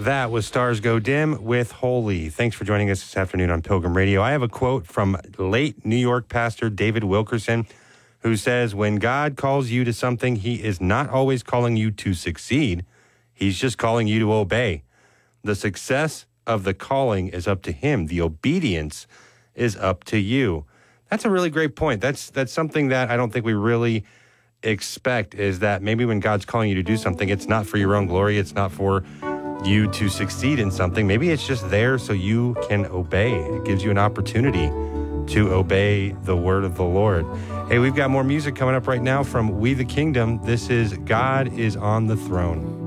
That was Stars Go Dim with Holy. Thanks for joining us this afternoon on Pilgrim Radio. I have a quote from late New York pastor David Wilkerson, who says, when God calls you to something, he is not always calling you to succeed. He's just calling you to obey. The success of the calling is up to him. The obedience is up to you. That's a really great point. That's something that I don't think we really expect, is that maybe when God's calling you to do something, it's not for your own glory. It's not for you to succeed in something. Maybe it's just there so you can obey. It gives you an opportunity to obey the word of the Lord. Hey, we've got more music coming up right now from We the Kingdom. This is God is on the Throne.